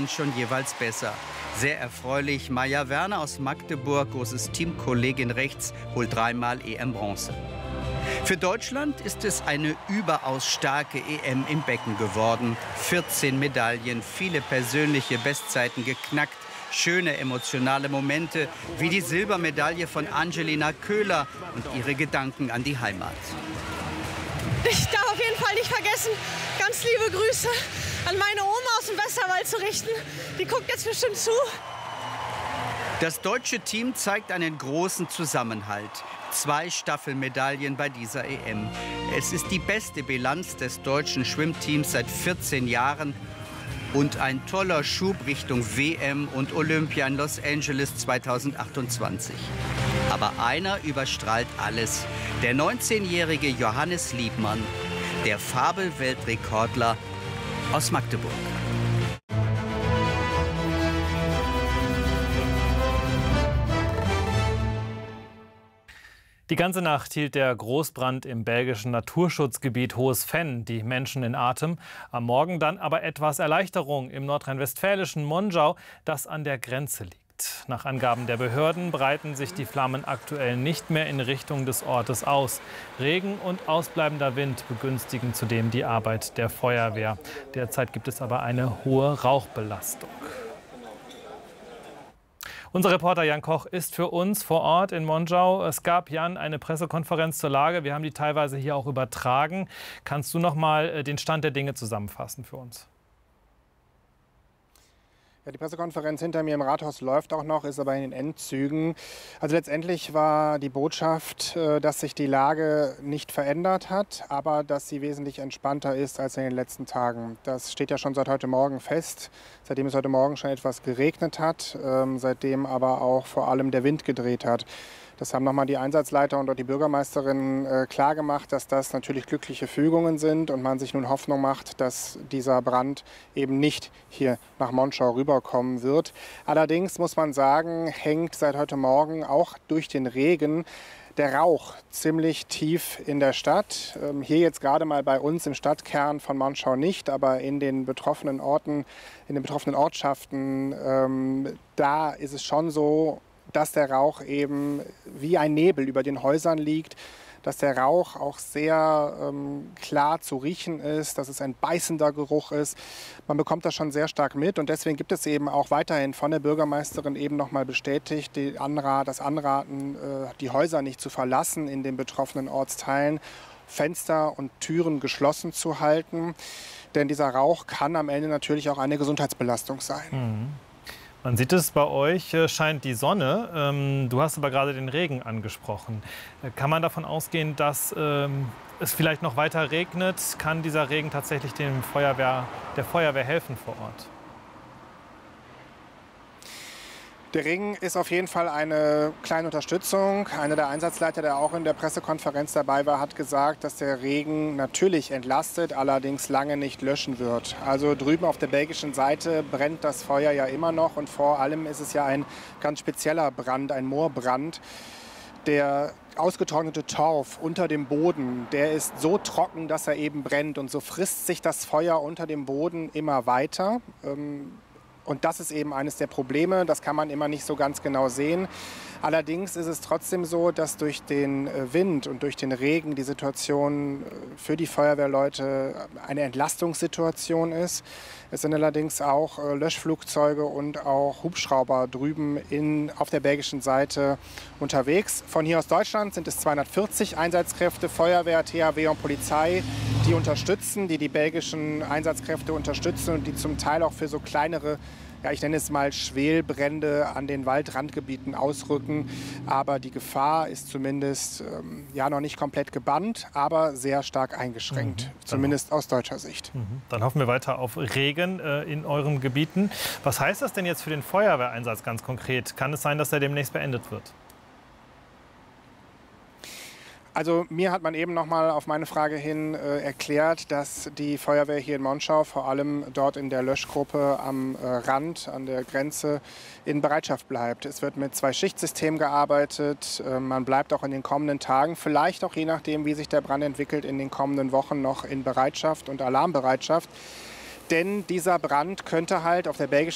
Rennen schon jeweils besser. Sehr erfreulich, Maja Werner aus Magdeburg, großes Teamkollegin rechts, holt 3-mal EM-Bronze. Für Deutschland ist es eine überaus starke EM im Becken geworden. 14 Medaillen, viele persönliche Bestzeiten geknackt, schöne emotionale Momente, wie die Silbermedaille von Angelina Köhler und ihre Gedanken an die Heimat. Ich darf auf jeden Fall nicht vergessen, ganz liebe Grüße an meine Oma aus dem Westerwald zu richten. Die guckt jetzt bestimmt zu. Das deutsche Team zeigt einen großen Zusammenhalt. 2 Staffelmedaillen bei dieser EM. Es ist die beste Bilanz des deutschen Schwimmteams seit 14 Jahren. Und ein toller Schub Richtung WM und Olympia in Los Angeles 2028. Aber einer überstrahlt alles. Der 19-jährige Johannes Liebmann, der Fabelweltrekordler aus Magdeburg. Die ganze Nacht hielt der Großbrand im belgischen Naturschutzgebiet Hohes Venn die Menschen in Atem. Am Morgen dann aber etwas Erleichterung im nordrhein-westfälischen Monschau, das an der Grenze liegt. Nach Angaben der Behörden breiten sich die Flammen aktuell nicht mehr in Richtung des Ortes aus. Regen und ausbleibender Wind begünstigen zudem die Arbeit der Feuerwehr. Derzeit gibt es aber eine hohe Rauchbelastung. Unser Reporter Jan Koch ist für uns vor Ort in Monschau. Es gab, Jan, eine Pressekonferenz zur Lage. Wir haben die teilweise hier auch übertragen. Kannst du noch mal den Stand der Dinge zusammenfassen für uns? Ja, die Pressekonferenz hinter mir im Rathaus läuft auch noch, ist aber in den Endzügen. Also letztendlich war die Botschaft, dass sich die Lage nicht verändert hat, aber dass sie wesentlich entspannter ist als in den letzten Tagen. Das steht ja schon seit heute Morgen fest, seitdem es heute Morgen schon etwas geregnet hat, seitdem aber auch vor allem der Wind gedreht hat. Das haben nochmal die Einsatzleiter und auch die Bürgermeisterin klargemacht, dass das natürlich glückliche Fügungen sind und man sich nun Hoffnung macht, dass dieser Brand eben nicht hier nach Monschau rüberkommen wird. Allerdings muss man sagen, hängt seit heute Morgen auch durch den Regen der Rauch ziemlich tief in der Stadt. Hier jetzt gerade mal bei uns im Stadtkern von Monschau nicht, aber in den betroffenen Orten, in den betroffenen Ortschaften, da ist es schon so, dass der Rauch eben wie ein Nebel über den Häusern liegt, dass der Rauch auch sehr klar zu riechen ist, dass es ein beißender Geruch ist. Man bekommt das schon sehr stark mit und deswegen gibt es eben auch weiterhin von der Bürgermeisterin eben noch mal bestätigt, das Anraten, die Häuser nicht zu verlassen in den betroffenen Ortsteilen, Fenster und Türen geschlossen zu halten, denn dieser Rauch kann am Ende natürlich auch eine Gesundheitsbelastung sein. Mhm. Man sieht es, bei euch scheint die Sonne. Du hast aber gerade den Regen angesprochen. Kann man davon ausgehen, dass es vielleicht noch weiter regnet? Kann dieser Regen tatsächlich der Feuerwehr helfen vor Ort? Der Regen ist auf jeden Fall eine kleine Unterstützung. Einer der Einsatzleiter, der auch in der Pressekonferenz dabei war, hat gesagt, dass der Regen natürlich entlastet, allerdings lange nicht löschen wird. Also drüben auf der belgischen Seite brennt das Feuer ja immer noch und vor allem ist es ja ein ganz spezieller Brand, ein Moorbrand. Der ausgetrocknete Torf unter dem Boden, der ist so trocken, dass er eben brennt und so frisst sich das Feuer unter dem Boden immer weiter. Und das ist eben eines der Probleme, das kann man immer nicht so ganz genau sehen. Allerdings ist es trotzdem so, dass durch den Wind und durch den Regen die Situation für die Feuerwehrleute eine Entlastungssituation ist. Es sind allerdings auch Löschflugzeuge und auch Hubschrauber drüben auf der belgischen Seite unterwegs. Von hier aus Deutschland sind es 240 Einsatzkräfte, Feuerwehr, THW und Polizei, die unterstützen, die belgischen Einsatzkräfte unterstützen und die zum Teil auch für so kleinere, ja, ich nenne es mal Schwelbrände an den Waldrandgebieten ausrücken. Aber die Gefahr ist zumindest ja noch nicht komplett gebannt, aber sehr stark eingeschränkt, zumindest aus deutscher Sicht. Dann hoffen wir weiter auf Regen in euren Gebieten. Was heißt das denn jetzt für den Feuerwehreinsatz ganz konkret? Kann es sein, dass er demnächst beendet wird? Also mir hat man eben noch mal auf meine Frage hin erklärt, dass die Feuerwehr hier in Monschau, vor allem dort in der Löschgruppe am Rand, an der Grenze, in Bereitschaft bleibt. Es wird mit 2-Schichtsystemen gearbeitet. Man bleibt auch in den kommenden Tagen, vielleicht auch je nachdem, wie sich der Brand entwickelt, in den kommenden Wochen noch in Bereitschaft und Alarmbereitschaft. Denn dieser Brand könnte halt auf der belgischen